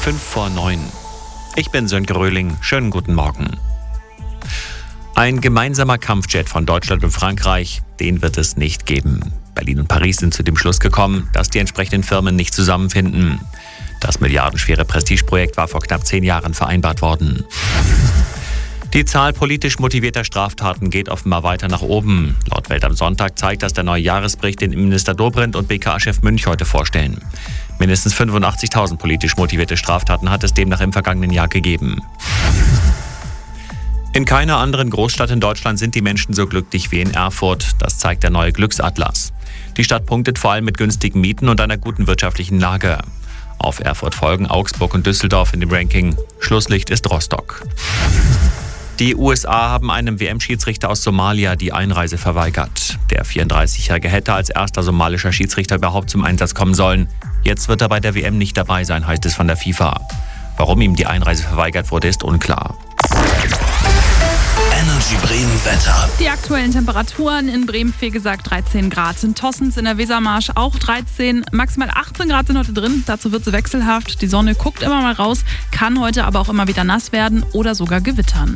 5:05. Ich bin Sönke Röhling. Schönen guten Morgen. Ein gemeinsamer Kampfjet von Deutschland und Frankreich, den wird es nicht geben. Berlin und Paris sind zu dem Schluss gekommen, dass die entsprechenden Firmen nicht zusammenfinden. Das milliardenschwere Prestigeprojekt war vor knapp 10 Jahren vereinbart worden. Die Zahl politisch motivierter Straftaten geht offenbar weiter nach oben. Laut Welt am Sonntag zeigt das der neue Jahresbericht, den Innenminister Dobrindt und BKA-Chef Münch heute vorstellen. Mindestens 85.000 politisch motivierte Straftaten hat es demnach im vergangenen Jahr gegeben. In keiner anderen Großstadt in Deutschland sind die Menschen so glücklich wie in Erfurt. Das zeigt der neue Glücksatlas. Die Stadt punktet vor allem mit günstigen Mieten und einer guten wirtschaftlichen Lage. Auf Erfurt folgen Augsburg und Düsseldorf in dem Ranking. Schlusslicht ist Rostock. Die USA haben einem WM-Schiedsrichter aus Somalia die Einreise verweigert. Der 34-Jährige hätte als erster somalischer Schiedsrichter überhaupt zum Einsatz kommen sollen. Jetzt wird er bei der WM nicht dabei sein, heißt es von der FIFA. Warum ihm die Einreise verweigert wurde, ist unklar. Energy Bremen Wetter. Die aktuellen Temperaturen in Bremen, viel gesagt 13 Grad. In Tossens in der Wesermarsch auch 13, maximal 18 Grad sind heute drin. Dazu wird es wechselhaft. Die Sonne guckt immer mal raus, kann heute aber auch immer wieder nass werden oder sogar gewittern.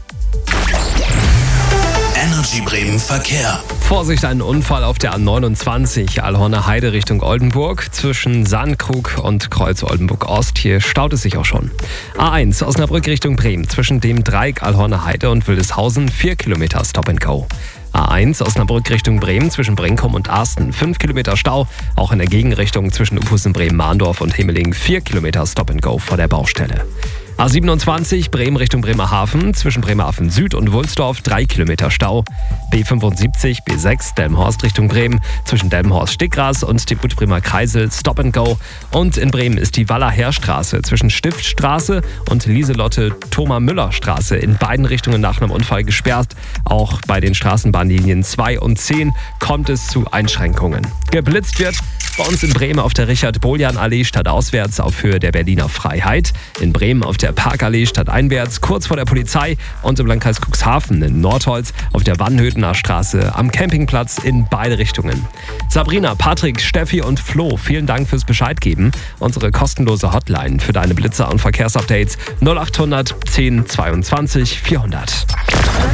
Energy Bremen Verkehr. Vorsicht, ein Unfall auf der A29 Allhorner Heide Richtung Oldenburg. Zwischen Sandkrug und Kreuz Oldenburg Ost. Hier staut es sich auch schon. A1 Osnabrück Richtung Bremen. Zwischen dem Dreieck Allhorner Heide und Wildeshausen 4 Kilometer Stop and Go. A1 Osnabrück Richtung Bremen zwischen Brinkum und Arsten 5 Kilometer Stau. Auch in der Gegenrichtung zwischen Uphusen, Bremen-Mahndorf und Hemeling 4 Kilometer Stop and Go vor der Baustelle. A27 Bremen Richtung Bremerhaven, zwischen Bremerhaven Süd und Wulsdorf 3 Kilometer Stau. B75, B6 Delmenhorst Richtung Bremen, zwischen Delmenhorst-Stickgras und dem Bremer Kreisel Stop and Go. Und in Bremen ist die Waller-Heerstraße zwischen Stiftstraße und Lieselotte-Thoma-Müller-Straße in beiden Richtungen nach einem Unfall gesperrt. Auch bei den Straßenbahnlinien 2 und 10 kommt es zu Einschränkungen. Geblitzt wird bei uns in Bremen auf der Richard-Boljan-Allee stadtauswärts auf Höhe der Berliner Freiheit. In Bremen auf der Parkallee stadteinwärts kurz vor der Polizei und im Landkreis Cuxhaven in Nordholz auf der Wannhötener Straße am Campingplatz in beide Richtungen. Sabrina, Patrick, Steffi und Flo, vielen Dank fürs Bescheid geben. Unsere kostenlose Hotline für deine Blitzer und Verkehrsupdates 0800 10 22 400.